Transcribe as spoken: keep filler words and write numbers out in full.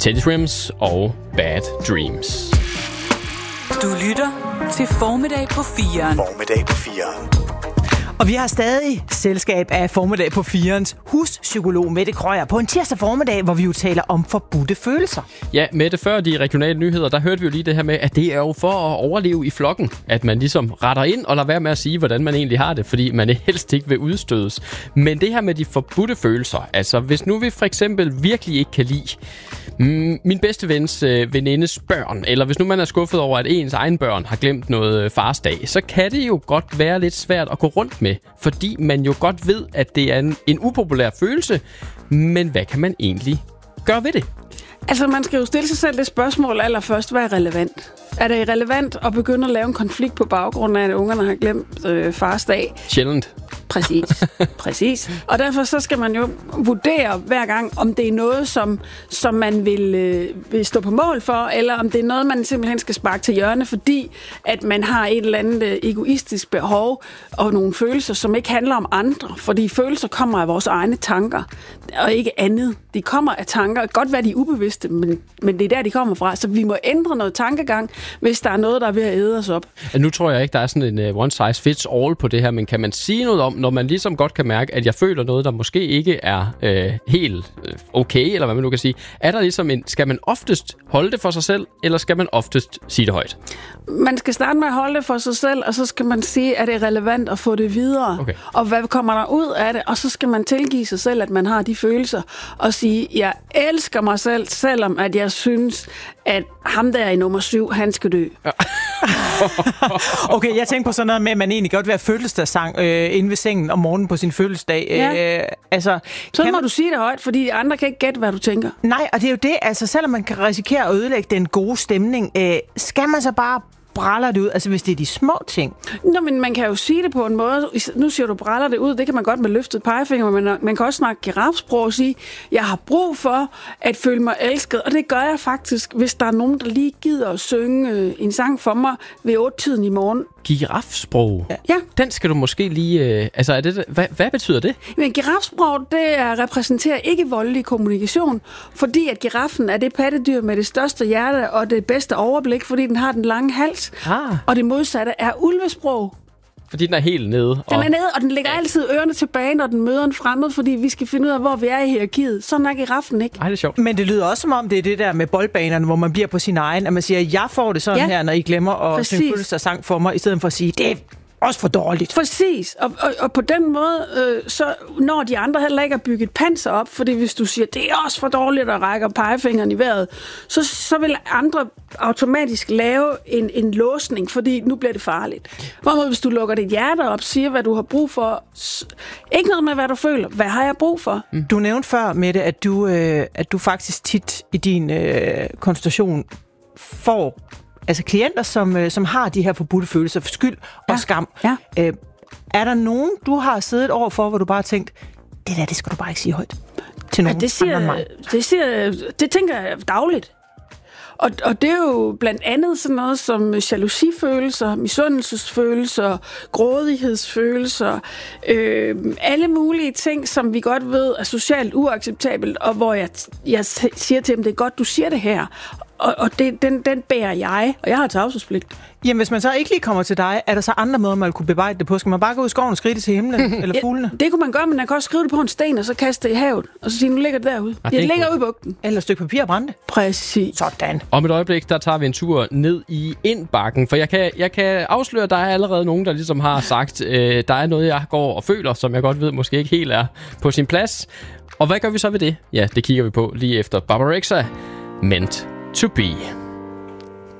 Teddy Swims og Bad Dreams. Du lytter til Formiddag på firen. Formiddag på firen. Og vi har stadig selskab af Formiddag på firens huspsykolog Mette Krøyer på en tirsdag formiddag, hvor vi jo taler om forbudte følelser. Ja, Mette, før de regionale nyheder, der hørte vi jo lige det her med, at det er jo for at overleve i flokken, at man ligesom retter ind og lader være med at sige, hvordan man egentlig har det, fordi man helst ikke vil udstødes. Men det her med de forbudte følelser, altså hvis nu vi for eksempel virkelig ikke kan lide mm, min bedste vens øh, venindes børn, eller hvis nu man er skuffet over, at ens egen børn har glemt noget øh, farsdag, så kan det jo godt være lidt svært at gå rundt med, fordi man jo godt ved, at det er en, en upopulær følelse, men hvad kan man egentlig gøre ved det? Altså, man skal jo stille sig selv det spørgsmål allerførst, hvad er relevant? Er det relevant at begynde at lave en konflikt på baggrund af, at ungerne har glemt øh, fars dag? Sjældent. Præcis, præcis. Og derfor så skal man jo vurdere hver gang, om det er noget, som, som man vil, øh, vil stå på mål for, eller om det er noget, man simpelthen skal sparke til hjørne, fordi at man har et eller andet øh, egoistisk behov og nogle følelser, som ikke handler om andre. Fordi følelser kommer af vores egne tanker, og ikke andet. De kommer af tanker. Det kan godt være, de er ubevidste, men, men det er der, de kommer fra. Så vi må ændre noget tankegang, hvis der er noget, der er ved at æde os op. Nu tror jeg ikke, der er sådan en uh, one size fits all på det her, men kan man sige noget om, når man ligesom godt kan mærke, at jeg føler noget, der måske ikke er øh, helt øh, okay, eller hvad man nu kan sige. Er der ligesom en, skal man oftest holde det for sig selv, eller skal man oftest sige det højt? Man skal starte med at holde det for sig selv, og så skal man sige, at det er relevant at få det videre. Okay. Og hvad kommer der ud af det? Og så skal man tilgive sig selv, at man har de følelser, og sige, jeg elsker mig selv, selvom at jeg synes, at ham der i nummer syv, han skal dø. Ja. Okay, jeg tænker på sådan noget med, at man egentlig godt vil have fødselsdagssang øh, inde ved sengen om morgenen på sin fødselsdag. Ja. Øh, altså, så må man... du sige det højt, fordi andre kan ikke gætte, hvad du tænker. Nej, og det er jo det, altså selvom man kan risikere at ødelægge den gode stemning, øh, skal man så bare bræller det ud, altså hvis det er de små ting? Nå, men man kan jo sige det på en måde. Nu siger du, bræller det ud. Det kan man godt med løftet pegefinger, men man kan også snakke girafsprog og sige, jeg har brug for at føle mig elsket, og det gør jeg faktisk, hvis der er nogen, der lige gider at synge en sang for mig ved otte-tiden i morgen. Girafsprog? Ja. Den skal du måske lige... Øh, altså, er det, hvad, hvad betyder det? Men girafsprog, det er, repræsenterer ikke voldelig kommunikation, fordi at giraffen er det pattedyr med det største hjerte og det bedste overblik, fordi den har den lange hals. Ah. Og det modsatte er ulvesprog. Fordi den er helt nede. Den og... er nede, og den lægger altid ørerne tilbage, når den møder en fremmed, fordi vi skal finde ud af, hvor vi er i hierarkiet. Sådan er giraffen ikke. Ej, det er sjovt. Men det lyder også som om, det er det der med boldbanerne, hvor man bliver på sin egen, at man siger, jeg får det sådan ja. her, når I glemmer at synge fødselsdagssang for mig, i stedet for at sige, det er også for dårligt. Præcis. Og, og, og på den måde, øh, så når de andre heller ikke har bygget panser op, fordi hvis du siger, det er også for dårligt at række pegefingeren i vejret, så, så vil andre automatisk lave en, en låsning, fordi nu bliver det farligt. Hvorimod hvis du lukker dit hjerte op, siger, hvad du har brug for, ikke noget med, hvad du føler. Hvad har jeg brug for? Mm. Du nævnte før, Mette, at du, øh, at du faktisk tit i din øh, konsultation får altså klienter, som, som har de her forbudte følelser for skyld og ja. skam. Ja. Øh, er der nogen, du har siddet overfor, hvor du bare har tænkt, det der, det skal du bare ikke sige højt til nogen ja, det siger, andre mig? Det, siger, det tænker jeg dagligt. Og, og det er jo blandt andet sådan noget som jalousifølelser, misundelsesfølelser, grådighedsfølelser, øh, alle mulige ting, som vi godt ved er socialt uacceptabelt, og hvor jeg, jeg siger til dem, det er godt, du siger det her. Og, og det, den, den bærer jeg, og jeg har tavshedspligt. Jamen, hvis man så ikke lige kommer til dig, er der så andre måder, man kunne bebrejde det på? Skal man bare gå ud i skoven og skrige det til himlen, eller fuglene? Ja, det kunne man gøre, men man kan også skrive det på en sten, og så kaste det i havet, og så sige, nu ligger det derude. Ja, det, det ligger ude i bugten. Eller et stykke papir og brænde det. Præcis. Sådan. Om et øjeblik, der tager vi en tur ned i indbakken, for jeg kan, jeg kan afsløre, at der er allerede nogen, der ligesom har sagt, øh, der er noget, jeg går og føler, som jeg godt ved, måske ikke helt er på sin plads. Og hvad gør vi så ved det? Ja, det kigger vi på lige efter Barbarexa, Meant to Be.